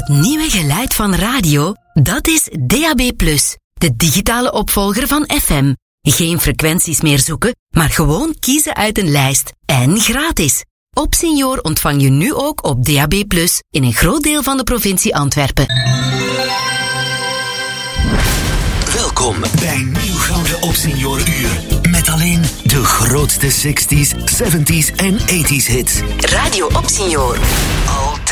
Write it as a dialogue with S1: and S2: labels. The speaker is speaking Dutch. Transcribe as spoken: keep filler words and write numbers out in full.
S1: Het nieuwe geluid van radio, dat is D A B plus, de digitale opvolger van F M. Geen frequenties meer zoeken, maar gewoon kiezen uit een lijst. En gratis. Op Senior ontvang je nu ook op D A B plus in een groot deel van de provincie Antwerpen.
S2: Welkom bij Nieuw Gouden op Senior Uur. Met alleen de grootste zestig's, zeventig's en tachtig's hits.
S1: Radio op Senior.
S2: Al